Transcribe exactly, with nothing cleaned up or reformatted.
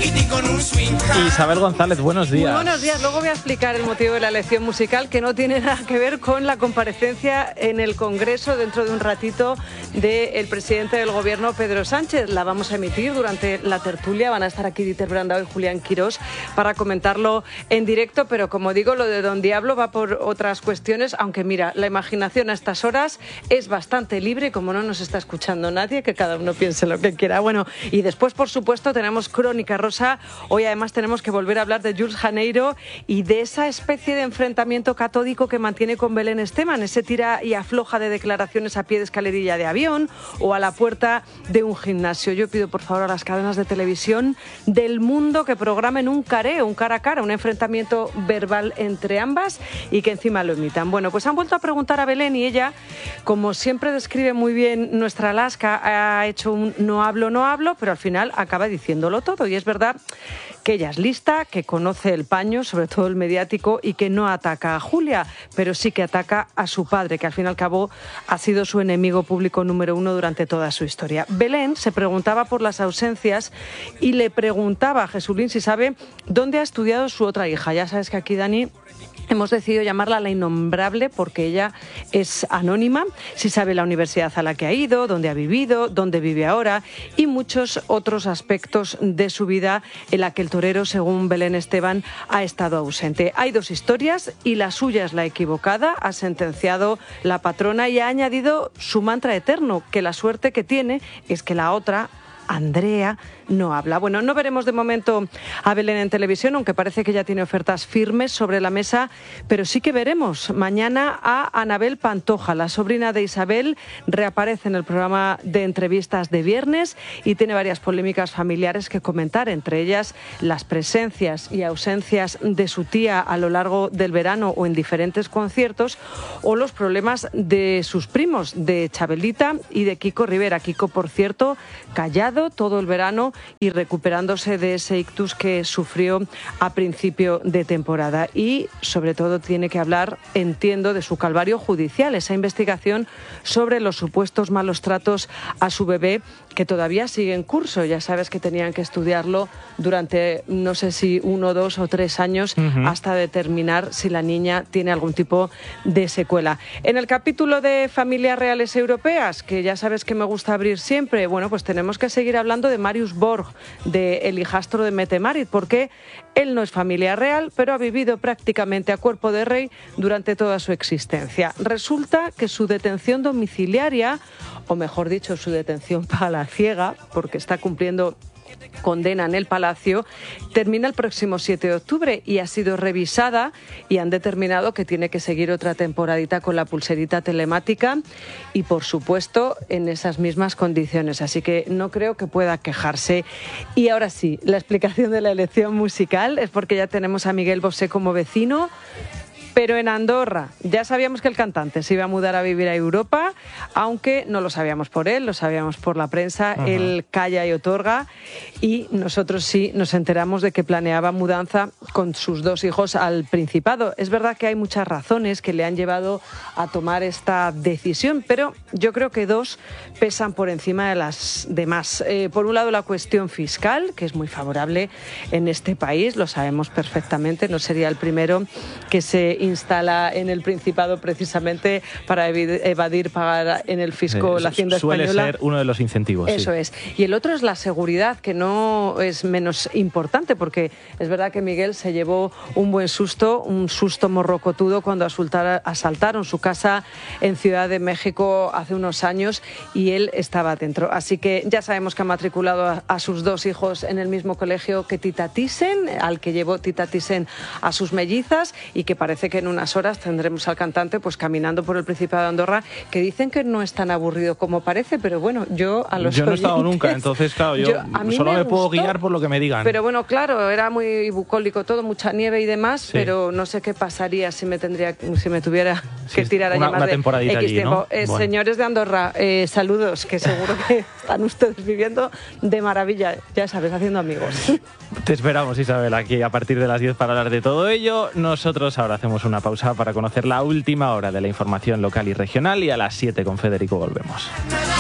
Isabel González, buenos días. Muy buenos días. Luego voy a explicar el motivo de la elección musical, que no tiene nada que ver con la comparecencia en el Congreso dentro de un ratito del presidente del Gobierno, Pedro Sánchez. La vamos a emitir durante la tertulia. Van a estar aquí Dieter Brandao y Julián Quirós para comentarlo en directo, pero como digo, lo de Don Diablo va por otras cuestiones, aunque mira, la imaginación a estas horas es bastante libre, como no nos está escuchando nadie, que cada uno piense lo que quiera. Bueno, y después, por supuesto, tenemos Crónica Rosa. Hoy además tenemos que volver a hablar de Jules Janeiro y de esa especie de enfrentamiento catódico que mantiene con Belén Esteban, ese tira y afloja de declaraciones a pie de escalerilla de avión o a la puerta de un gimnasio. Yo pido por favor a las cadenas de televisión del mundo que programen un careo, un cara a cara, un enfrentamiento verbal entre ambas y que encima lo imitan. Bueno, pues han vuelto a preguntar a Belén y ella, como siempre describe muy bien nuestra Alaska, ha hecho un no hablo, no hablo, pero al final acaba diciéndolo todo. Y es verdad que ella es lista, que conoce el paño, sobre todo el mediático, y que no ataca a Julia, pero sí que ataca a su padre, que al fin y al cabo ha sido su enemigo público número uno durante toda su historia. Belén se preguntaba por las ausencias y le preguntaba a Jesulín si sabe dónde ha estudiado su otra hija. Ya sabes que aquí, Dani, hemos decidido llamarla la innombrable porque ella es anónima, si sabe la universidad a la que ha ido, dónde ha vivido, dónde vive ahora y muchos otros aspectos de su vida en la que el torero, según Belén Esteban, ha estado ausente. Hay dos historias y la suya es la equivocada, ha sentenciado la patrona y ha añadido su mantra eterno, que la suerte que tiene es que la otra, Andrea, no habla. Bueno, no veremos de momento a Belén en televisión, aunque parece que ya tiene ofertas firmes sobre la mesa, pero sí que veremos mañana a Anabel Pantoja, la sobrina de Isabel, reaparece en el programa de entrevistas de viernes y tiene varias polémicas familiares que comentar, entre ellas las presencias y ausencias de su tía a lo largo del verano o en diferentes conciertos, o los problemas de sus primos, de Chabelita y de Kiko Rivera. Kiko, por cierto, callado todo el verano y recuperándose de ese ictus que sufrió a principio de temporada. Y sobre todo tiene que hablar, entiendo, de su calvario judicial, esa investigación sobre los supuestos malos tratos a su bebé, que todavía sigue en curso. Ya sabes que tenían que estudiarlo durante, no sé si uno, dos o tres años, uh-huh, hasta determinar si la niña tiene algún tipo de secuela. En el capítulo de familias reales europeas, que ya sabes que me gusta abrir siempre, bueno, pues tenemos que seguir hablando de Marius Borg, de el hijastro de Mette-Marit, porque él no es familia real, pero ha vivido prácticamente a cuerpo de rey durante toda su existencia. Resulta que su detención domiciliaria, o mejor dicho, su detención palaciega, porque está cumpliendo condena en el Palacio, termina el próximo siete de octubre y ha sido revisada y han determinado que tiene que seguir otra temporadita con la pulserita telemática y, por supuesto, en esas mismas condiciones. Así que no creo que pueda quejarse. Y ahora sí, la explicación de la elección musical es porque ya tenemos a Miguel Bosé como vecino, pero en Andorra. Ya sabíamos que el cantante se iba a mudar a vivir a Europa, aunque no lo sabíamos por él, lo sabíamos por la prensa. Ajá. Él calla y otorga, y nosotros sí nos enteramos de que planeaba mudanza con sus dos hijos al Principado. Es verdad que hay muchas razones que le han llevado a tomar esta decisión, pero yo creo que dos pesan por encima de las demás. Eh, por un lado, la cuestión fiscal, que es muy favorable en este país, lo sabemos perfectamente, no sería el primero que se instala en el Principado precisamente para evadir pagar en el fisco eh, la Hacienda suele española. Suele ser uno de los incentivos. Eso sí. es. Y el otro es la seguridad, que no es menos importante, porque es verdad que Miguel se llevó un buen susto, un susto morrocotudo cuando asaltaron su casa en Ciudad de México hace unos años y él estaba dentro. Así que ya sabemos que ha matriculado a, a sus dos hijos en el mismo colegio que Tita Thyssen, al que llevó Tita Thyssen a sus mellizas, y que parece que en unas horas tendremos al cantante pues caminando por el Principado de Andorra, que dicen que no es tan aburrido como parece, pero bueno, yo a los Yo no he oyentes, estado nunca, entonces claro, yo, yo solo me, me puedo guiar por lo que me digan. Pero bueno, claro, era muy bucólico todo, mucha nieve y demás, sí, pero no sé qué pasaría si me tendría si me tuviera que sí, tirar a una, llamar una de temporadita X allí, tiempo. ¿no? Eh, bueno. Señores de Andorra, eh, saludos, que seguro que están ustedes viviendo de maravilla, ya sabes, haciendo amigos. Te esperamos, Isabel, aquí a partir de las diez para hablar de todo ello. Nosotros ahora hacemos una pausa para conocer la última hora de la información local y regional, y a las siete con Federico volvemos.